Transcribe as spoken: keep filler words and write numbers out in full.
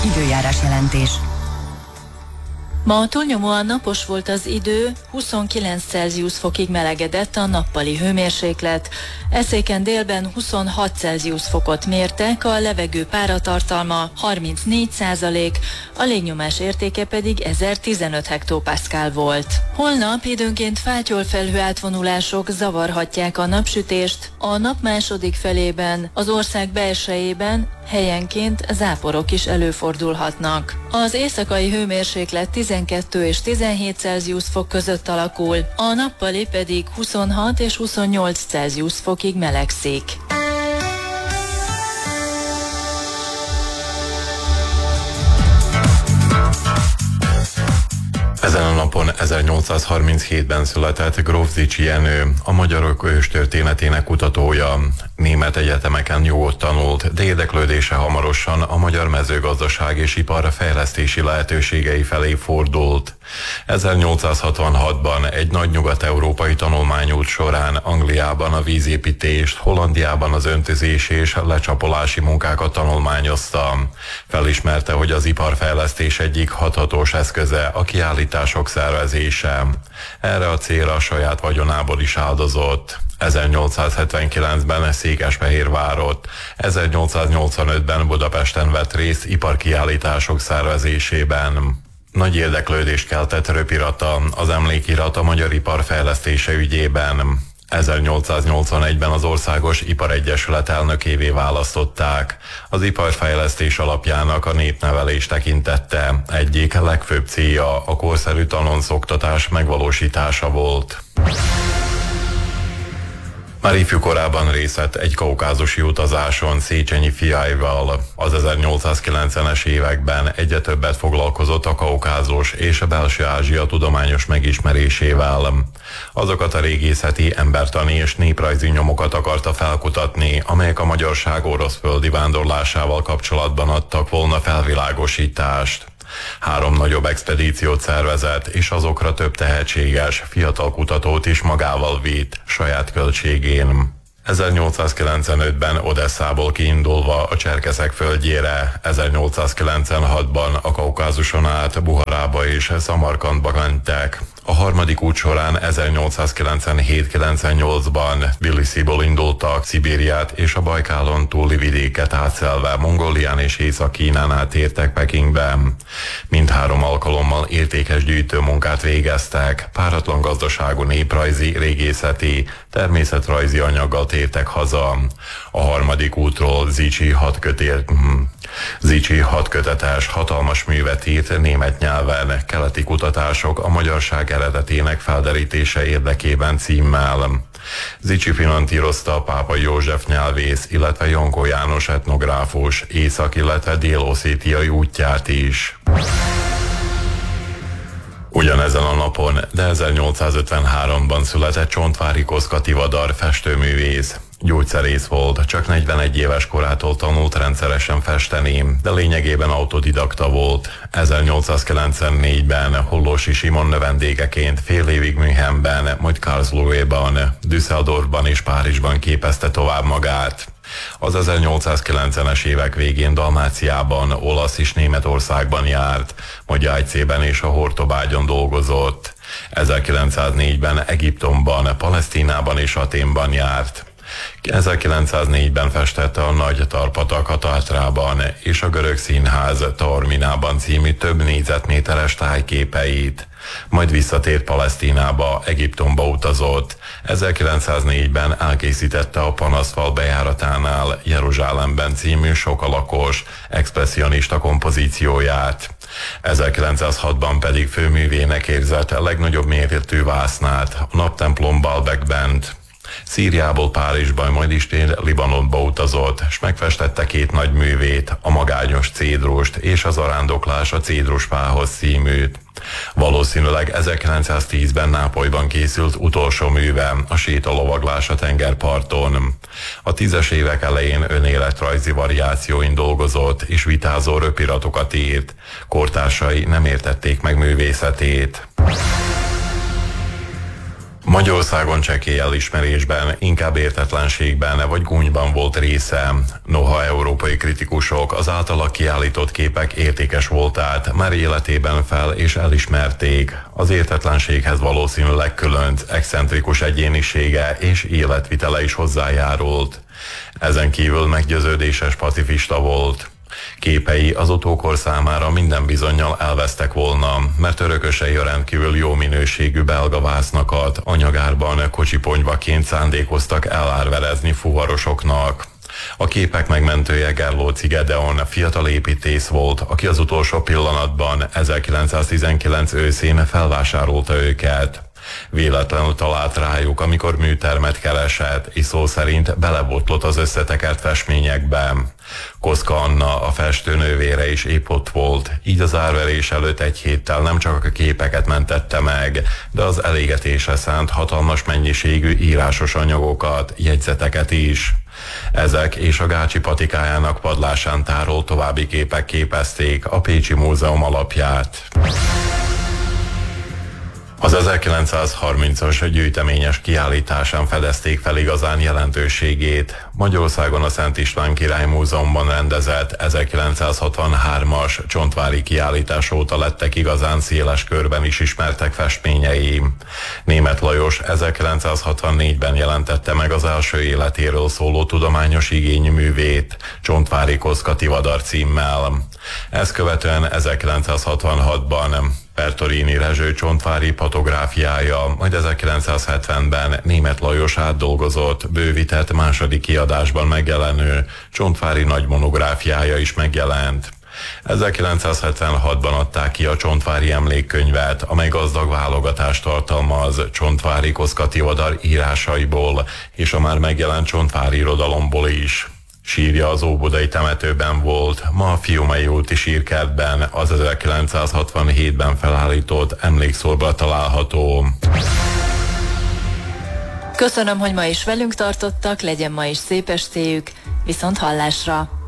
Időjárás jelentés. Ma túlnyomóan napos volt az idő, huszonkilenc Celsius fokig melegedett a nappali hőmérséklet. Eszéken délben huszonhat Celsius fokot mértek, a levegő páratartalma harmincnégy százalék, a légnyomás értéke pedig ezertizenöt hektopaszkál volt. Holnap időnként fátyolfelhő átvonulások zavarhatják a napsütést, a nap második felében az ország belsejében helyenként záporok is előfordulhatnak. Az éjszakai hőmérséklet tizenkettő és tizenhét Celsius fok között alakul, a nappali pedig huszonhat és huszonnyolc Celsius fokig melegszik. Ezen a napon ezernyolcszázharminchétben született Gróf Zichy Jenő, a magyarok őstörténetének kutatója. Német egyetemeken jogot tanult, de érdeklődése hamarosan a magyar mezőgazdaság és ipar fejlesztési lehetőségei felé fordult. ezernyolcszázhatvanhatban egy nagy nyugat-európai tanulmányút során Angliában a vízépítést, Hollandiában az öntözés és lecsapolási munkákat tanulmányozta. Felismerte, hogy az iparfejlesztés egyik hathatós eszköze a kiállítások szervezése. Erre a célra a saját vagyonából is áldozott. ezernyolcszázhetvenkilencben Székesfehérvárot, ezernyolcszáznyolcvanötben Budapesten vett részt iparkiállítások szervezésében. Nagy érdeklődést keltett röpirata, az emlékirat a magyar ipar fejlesztése ügyében. ezernyolcszáznyolcvanegyben az Országos Iparegyesület elnökévé választották. Az iparfejlesztés alapjának a népnevelés tekintette, egyik legfőbb célja a korszerű tanonszoktatás megvalósítása volt. Már ifjú korában részt vett egy kaukázusi utazáson Széchenyi fiaival. Az ezernyolcszázkilencvenes években egyre többet foglalkozott a Kaukázus és a Belső-Ázsia tudományos megismerésével. Azokat a régészeti, embertani és néprajzi nyomokat akarta felkutatni, amelyek a magyarság oroszföldi vándorlásával kapcsolatban adtak volna felvilágosítást. Három nagyobb expedíciót szervezett, és azokra több tehetséges, fiatal kutatót is magával vitt, saját költségén. ezernyolcszázkilencvenötben Odesszából kiindulva a Cserkeszek földjére, ezernyolcszázkilencvenhatban a Kaukázuson át Buharába és Szamarkandba mentek. A harmadik út során ezernyolcszázkilencvenhét-kilencvennyolcban Tbilisiból indultak, Szibériát és a Bajkálon túli vidéket átszelve Mongólián és Észak-Kínán át értek Pekingbe. Mindhárom alkalommal értékes gyűjtőmunkát végeztek, páratlan gazdaságú néprajzi, régészeti, természetrajzi anyaggal tértek haza. A harmadik útról Zichy hat kötél... Zichy hat kötetes, hatalmas művet írt német nyelven, keleti kutatások a magyarság eredetének felderítése érdekében címmel. Zichy finanszírozta a Pápai József nyelvész, illetve Jankó János etnográfus észak, illetve dél-oszétiai útját is. Ugyanezen a napon, de ezernyolcszázötvenháromban született Csontváry Koszka Tivadar festőművész. Gyógyszerész volt, csak negyvenegy éves korától tanult rendszeresen festeni, de lényegében autodidakta volt. ezernyolcszázkilencvennégyben Hollósy Simon növendékeként fél évig Münchenben, majd Karlsruhéban, Düsseldorfban és Párizsban képezte tovább magát. Az ezernyolcszázkilencvenes évek végén Dalmáciában, olasz és Németországban járt, majd Jájcében és a Hortobágyon dolgozott. ezerkilencszáznégyben Egyiptomban, Palesztinában és Athénban járt. ezerkilencszáznégyben festette a Nagy Tarpatak a Tátrában és a Görög Színház Taorminában című több négyzetméteres tájképeit. Majd visszatért Palesztinába, Egyiptomba utazott. ezerkilencszáznégyben elkészítette a Panaszfal bejáratánál Jeruzsálemben című sokalakos, expresszionista kompozícióját. ezerkilencszázhatban pedig főművének érzett a legnagyobb méretű vásznát, a Naptemplom Baalbekbent. Szíriából Párizsban, majd Istén Libanonba utazott, s megfestette két nagy művét, a Magányos Cédrust és az Arándoklás a Cédrusfához címűt. Valószínűleg ezerkilencszáztízben Nápolyban készült utolsó műve, a Sétalovaglás a tengerparton. A tízes évek elején önéletrajzi variációin dolgozott, és vitázó röpiratokat írt. Kortársai nem értették meg művészetét. Magyarországon csekély elismerésben, inkább értetlenségben vagy gúnyban volt része. Noha európai kritikusok az általa kiállított képek értékes voltát már életében fel és elismerték, az értetlenséghez valószínűleg különc, excentrikus egyénisége és életvitele is hozzájárult. Ezen kívül meggyőződéses pacifista volt. Képei az utókor számára minden bizonnyal elvesztek volna, mert örökösei a rendkívül jó minőségű belga vásznakat anyagárban kocsiponyvaként szándékoztak elárverezni fuvarosoknak. A képek megmentője Gerlóci Gedeon fiatal építész volt, aki az utolsó pillanatban ezerkilencszáztizenkilenc őszén felvásárolta őket. Véletlenül talált rájuk, amikor műtermet keresett, és szó szerint belebotlott az összetekert festményekbe. Koszka Anna, a festőnővére is épp ott volt, így az árverés előtt egy héttel nem csak a képeket mentette meg, de az elégetésre szánt hatalmas mennyiségű írásos anyagokat, jegyzeteket is. Ezek és a Gácsi patikájának padlásán tárolt további képek képezték a Pécsi Múzeum alapját. Az ezerkilencszázharmincas gyűjteményes kiállításán fedezték fel igazán jelentőségét. Magyarországon a Szent István Király Múzeumban rendezett ezerkilencszázhatvanhármas csontvári kiállítás óta lettek igazán széles körben is ismertek festményei. Németh Lajos ezerkilencszázhatvannégyben jelentette meg az első életéről szóló tudományos igényű művét, Csontvári Koszka Tivadar címmel. Ezt követően ezerkilencszázhatvanhatban Pertorini Rezső csontvári patográfiája, majd ezerkilencszázhetvenben Németh Lajos átdolgozott, bővített második kiadásban megjelenő csontvári nagy monográfiája is megjelent. ezerkilencszázhetvenhatban adták ki a Csontvári emlékkönyvet, amely gazdag válogatást tartalmaz Csontvári Koszka Tivadar írásaiból és a már megjelent csontvári irodalomból is. Sírja az óbudai temetőben volt, ma a Fiumei úti sírkertben, az ezerkilencszázhatvanhétben felállított emlékszórban található. Köszönöm, hogy ma is velünk tartottak, legyen ma is szép estéjük, viszont hallásra!